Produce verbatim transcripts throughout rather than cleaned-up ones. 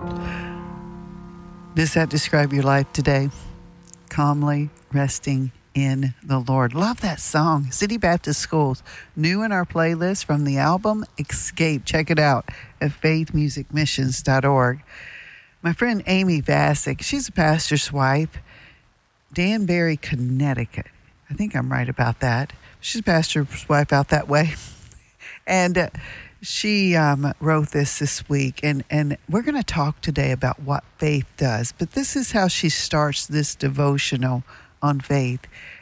Does that describe your life today? Calmly resting in the Lord. Love that song. City Baptist Schools, new in our playlist from the album Escape. Check it out at faith music missions dot org. My friend Amy Vasick, she's a pastor's wife, Danbury, Connecticut. I think I'm right about that. She's a pastor's wife out that way. And uh, she um, wrote this this week, and, and we're going to talk today about what faith does. But this is how she starts this devotional on faith.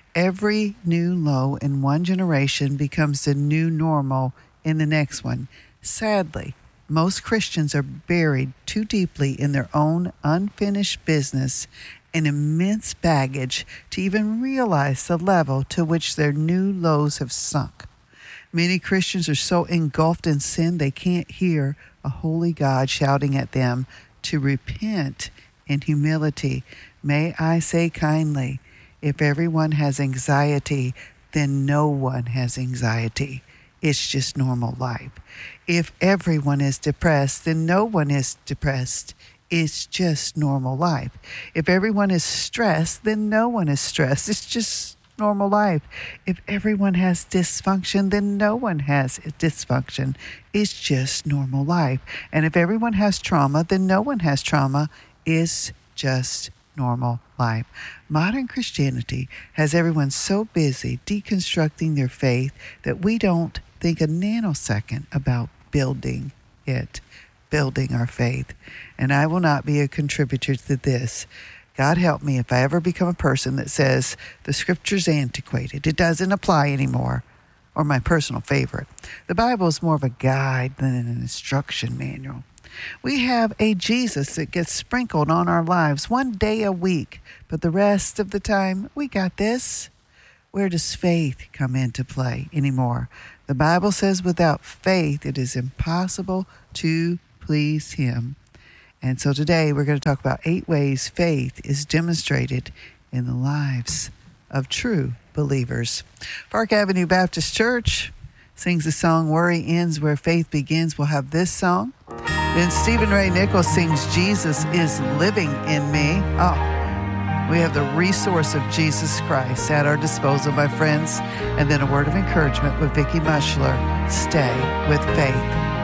Every new low in one generation becomes the new normal in the next one. Sadly, most Christians are buried too deeply in their own unfinished business and immense baggage to even realize the level to which their new lows have sunk. Many Christians are so engulfed in sin they can't hear a holy God shouting at them to repent in humility. May I say kindly, if everyone has anxiety, then no one has anxiety. It's just normal life. If everyone is depressed, then no one is depressed. It's just normal life. If everyone is stressed, then no one is stressed. It's just normal life. If everyone has dysfunction, then no one has dysfunction. It's just normal life. And if everyone has trauma, then no one has trauma. It's just normal life. Modern Christianity has everyone so busy deconstructing their faith that we don't think a nanosecond about building it, building our faith. And I will not be a contributor to this. God help me if I ever become a person that says the scripture's antiquated, it doesn't apply anymore, or my personal favorite. The Bible is more of a guide than an instruction manual. We have a Jesus that gets sprinkled on our lives one day a week, but the rest of the time, we got this. Where does faith come into play anymore? The Bible says without faith, it is impossible to please Him. And so today we're going to talk about eight ways faith is demonstrated in the lives of true believers. Park Avenue Baptist Church sings the song Worry Ends Where Faith Begins. We'll have this song. Then Stephen Ray Nichols sings Jesus is Living in Me. Oh, we have the resource of Jesus Christ at our disposal, my friends. And then a word of encouragement with Vicki Mushler. Stay with faith.